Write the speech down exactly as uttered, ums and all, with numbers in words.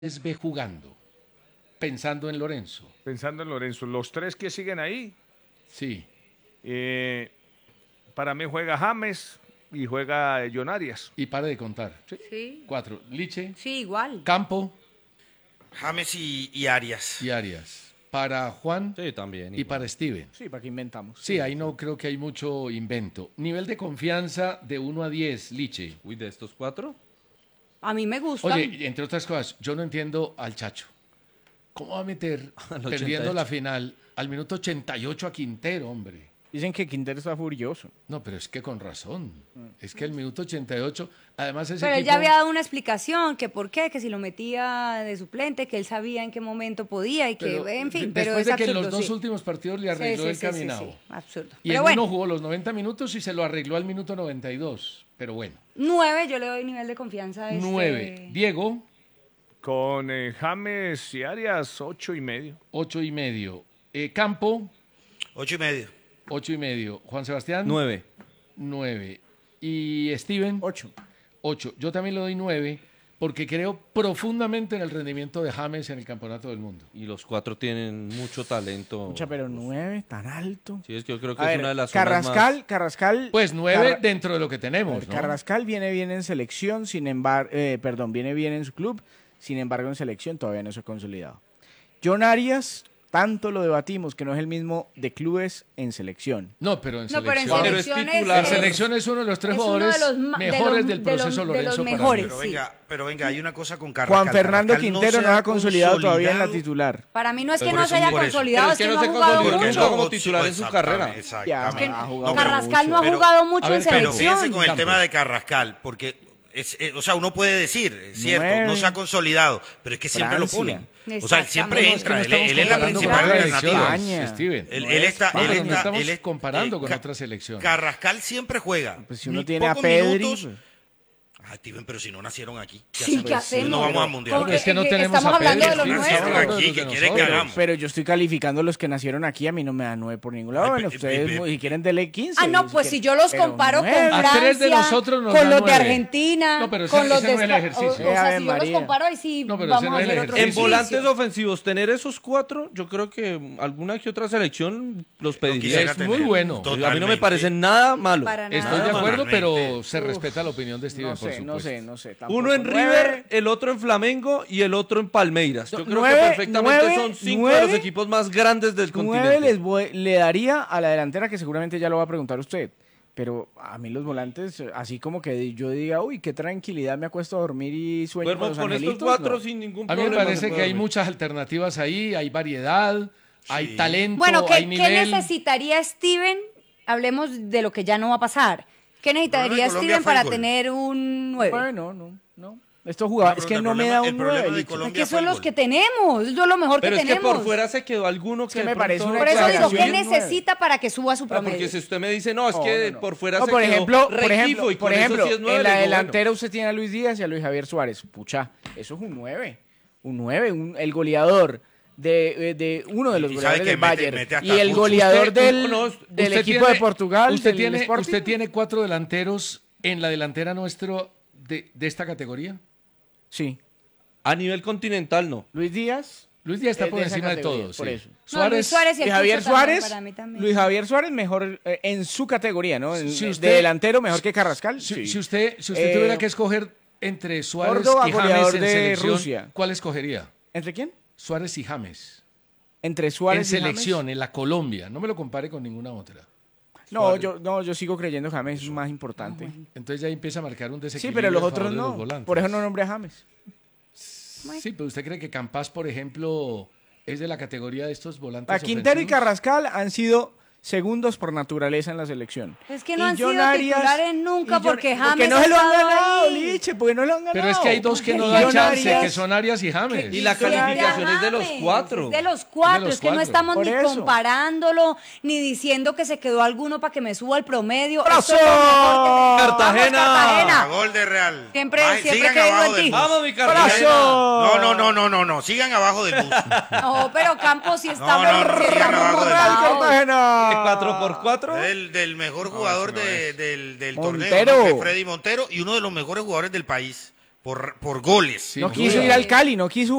ve jugando, pensando en Lorenzo. Pensando en Lorenzo. Los tres que siguen ahí. Sí. Eh, para mí juega James y juega John Arias. Y para de contar. Sí. Sí. Cuatro. Liche. Sí, igual. Campo. James y, y Arias. Y Arias. Para Juan. Sí, también. Y para Steven. Sí, para que inventamos. Sí, ahí no creo que hay mucho invento. Nivel de confianza de uno a diez, Liche. Uy, de estos cuatro. A mí me gustan. Oye, entre otras cosas, yo no entiendo al Chacho. ¿Cómo va a meter, Al perdiendo ochenta y ocho. la final, al minuto ochenta y ocho a Quintero, hombre? Dicen que Quintero está furioso. No, pero es que con razón. Es que el minuto ochenta y ocho, además ese Pero él equipo... ya había dado una explicación, que por qué, que si lo metía de suplente, que él sabía en qué momento podía y que, pero, en fin, de- pero después es de que en absurdo, los dos sí. últimos partidos le Sí, arregló sí, el sí, sí, caminado. sí, absurdo. Y Pero en bueno, uno jugó los noventa minutos y se lo arregló al minuto noventa y dos. Pero bueno. nueve, yo le doy nivel de confianza a este... Nueve. Diego, Con eh, James y Arias, ocho y medio. ocho y medio. Eh, Campo, Ocho y medio. ocho y medio. Juan Sebastián, Nueve. nueve. Y Steven, Ocho. ocho. Yo también le doy nueve porque creo profundamente en el rendimiento de James en el Campeonato del Mundo. Y los cuatro tienen mucho talento. Mucha, pero nueve, tan alto. Sí, es que yo creo que A es ver, una de las zonas Carrascal, más... Carrascal. Pues nueve Carra- dentro de lo que a tenemos, ver, ¿no? Carrascal viene bien en selección, sin embargo, eh, perdón, viene bien en su club, sin embargo en selección todavía no se ha consolidado. John Arias, tanto lo debatimos que no es el mismo de clubes en selección. No, pero en No, pero en selección. Pero es selecciones... titular. En selección es uno de los tres es uno jugadores de los ma- de mejores los- del de los- proceso de los Lorenzo para mí. mejores. Pero Sí. venga, pero venga, hay una cosa con Carrascal. Juan Fernando Carrascal Quintero se no, ha consolidado todavía en la consolidado. titular. Para mí no es que Por no eso, se haya por eso. consolidado, Pero es que no ha se jugado consolidó Porque mucho. nunca como no, titular en su exactamente, carrera. Exactamente. Ya, ha No, jugado pero- Carrascal no ha pero- jugado mucho a ver, en pero Pero selección. fíjense con el Campos. tema de Carrascal, porque, es, eh, o sea, uno puede decir, es cierto, Nueve. no se ha consolidado, pero es que siempre lo Francia. ponen. O sea, él siempre Exactamente. entra, No, es él, que no él estamos es la comparando principal con otras alternativa. selecciones, España. Steven. Él, No él es está, Vamos, él no está, estamos él es- comparando con Ca- otras selecciones. Carrascal siempre juega. Pues si uno Muy tiene a pocos Pedri, minutos. pues. Ah, Steven, pero si no nacieron aquí. ¿qué Sí, hacemos? ¿qué hacemos? No vamos al mundial. Porque Es que no eh, tenemos estamos a hablando de Pedri, los no nuestros. nacieron hablando de aquí, los ¿qué de quiere que nosotros. hagamos? Pero yo estoy calificando a los que nacieron aquí, a mí no me dan nueve por ningún lado. Ay, Bueno, pe- ustedes pe- pe- si quieren dele quince. Ah, no, pues quieren- si yo los pero comparo con nueve. A Francia, tres de nosotros nos con da los de nueve. Argentina, No, pero ese- con los ese de no es el Espa- ejercicio. O, o sea, Ave si yo los María. comparo, ahí sí No, pero ese vamos no a es el hacer otro ejercicio. En ejercicio. volantes ofensivos, tener esos cuatro, yo creo que alguna que otra selección los pediría. quisiera Es muy tener. bueno. A mí no me Totalmente. parece nada malo. Para nada. Estoy de Nada, acuerdo, pero totalmente. se respeta la opinión de Steven, No por sé, supuesto. no sé, no sé. tampoco. Uno en Nueve, River, el otro en Flamengo y el otro en Palmeiras. Yo No, creo nueve, que perfectamente nueve, son cinco de los nueve, equipos más grandes del Nueve continente. les voy- le daría a la delantera, que seguramente ya lo va a preguntar usted. Pero a mí los volantes, así como que yo diga, uy, qué tranquilidad, me acuesto a dormir y sueño Duermo con los con estos angelitos. cuatro no. sin ningún A mí problema. me parece se que puede hay dormir. muchas alternativas ahí, hay variedad, hay Sí. talento, Bueno, ¿qué, hay ¿qué nivel. necesitaría Steven? Hablemos de lo que ya no va a pasar. ¿Qué necesitaría Colombia fue Steven el para gol. tener un nueve? Bueno, no, no. Estos jugadores, No, es pero que el no me problema- da el un problema nueve. de Licho. Colombia Es que fue son el los gol. que tenemos, eso es lo mejor Pero que es que tenemos. por fuera se quedó alguno que que de me parece pronto- una Por eso digo, ¿qué Declaración nueve. necesita para que suba su Ah, promedio? porque si usted me dice, no, es No, que no, no. por fuera No, se por quedó ejemplo, por re ejemplo, tifo y por con eso ejemplo sí es nueve, en la le digo, bueno. delantera usted tiene a Luis Díaz y a Luis Javier Suárez. Pucha, eso es un nueve. Un nueve, un- el goleador de, eh, de uno de los Y goleadores sabe que del mete- Bayern mete hasta y el Pucho. goleador Usted- del, no, del usted equipo tiene- de Portugal, Usted del tiene, Sporting. usted tiene cuatro delanteros en la delantera nuestro de, de esta categoría. Sí. A nivel continental, no. Luis Díaz. Luis Díaz está Es por de esa encima de categoría, todos. por sí. eso. No, Suárez, Luis Suárez y el Y Javier Pucho también, Suárez, para mí también. Luis Javier Suárez mejor eh, en su categoría, ¿no? En- Si de usted- delantero mejor que Carrascal. si, Sí. si usted, si usted Eh, tuviera que escoger entre Suárez Córdoba, y James goleador en de selección, Rusia. ¿cuál escogería? ¿Entre quién? Suárez y James. Entre En Suárez y James. selección, en la Colombia. No me lo compare con ninguna otra. No, Suárez. yo, no, yo sigo creyendo que James es más importante. Entonces ya empieza a marcar un Sí, desequilibrio. pero los a otros favor de los no. volantes. Por eso no nombré a James. Sí, pero usted cree que Campas, por ejemplo, es de la categoría de estos volantes A Quintero y ofensivos? Carrascal han sido segundos por naturaleza en la selección. Es que no Y han John sido Arias- titulares nunca y John- porque James Porque no ha se lo han estado ganado, ahí. Liche, porque no lo han ganado. Pero es que hay dos que no Y dan John chance, Arias- que son Arias y James. Y la Sí, calificación de es de los James, cuatro. es de los cuatro, De los es que no cuatro. estamos Por ni eso. comparándolo, ni diciendo que se quedó alguno para que me suba el promedio. ¡Brazo! Esto es lo mejor que- Cartagena. ¡Vamos, A Cartagena! gol de Real. Siempre- Ay, siempre sigan he creído abajo en del ti. bus. Vamos, mi Cartagena. ¡Brazo! No, no, no, no, no, no. Sigan abajo del bus. No, pero Campos sí No, estamos, no, no, sí sigan estamos abajo del morados. Cartagena! cuatro por cuatro. Del, del mejor jugador ese no de- es. del, del Montero. torneo, ¿no? Que es Freddy Montero, y uno de los mejores jugadores del país. por, por goles. Sí, No sin quiso duda. ir al Cali, no quiso